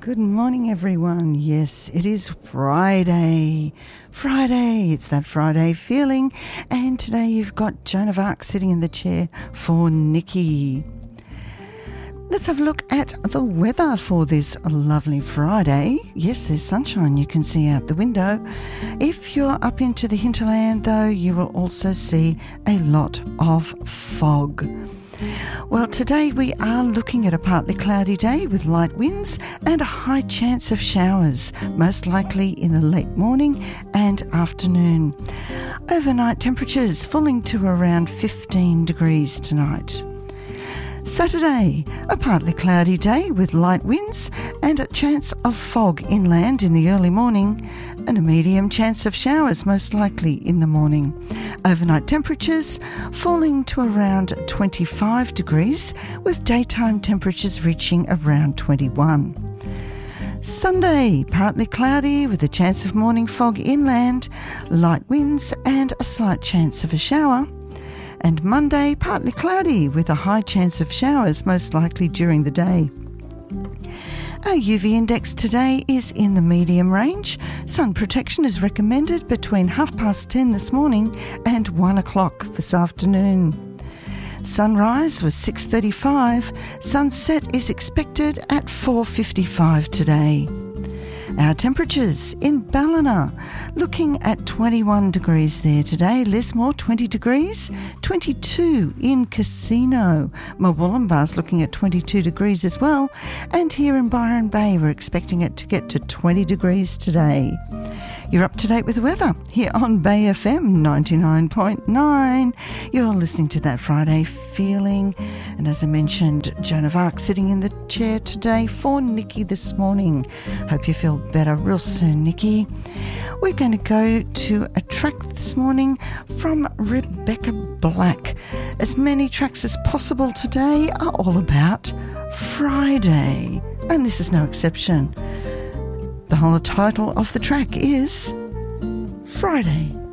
Good morning, everyone. Yes, it is Friday. It's that Friday feeling. And today you've got Joan of Arc sitting in the chair for Nikki. Let's have a look at the weather for this lovely Friday. Yes, there's sunshine you can see out the window. If you're up into the hinterland, though, you will also see a lot of fog. Well, today we are looking at a partly cloudy day with light winds and a high chance of showers, most likely in the late morning and afternoon. Overnight temperatures falling to around 15 degrees tonight. Saturday, a partly cloudy day with light winds and a chance of fog inland in the early morning and a medium chance of showers most likely in the morning. Overnight temperatures falling to around 25 degrees with daytime temperatures reaching around 21. Sunday, partly cloudy with a chance of morning fog inland, light winds and a slight chance of a shower. And Monday, partly cloudy with a high chance of showers, most likely during the day. Our UV index today is in the medium range. Sun protection is recommended between 10:30 this morning and 1 o'clock this afternoon. Sunrise was 6:35. Sunset is expected at 4:55 today. Our temperatures in Ballina, looking at 21 degrees there today. Lismore, 20 degrees, 22 in Casino. Murwillumbah's looking at 22 degrees as well. And here in Byron Bay, we're expecting it to get to 20 degrees today. You're up to date with the weather here on Bay FM 99.9. You're listening to That Friday Feeling. And as I mentioned, Joan of Arc sitting in the chair today for Nikki this morning. Hope you feel better real soon, Nikki. We're going to go to a track this morning from Rebecca Black. As many tracks as possible today are all about Friday, and this is no exception. The whole title of the track is Friday.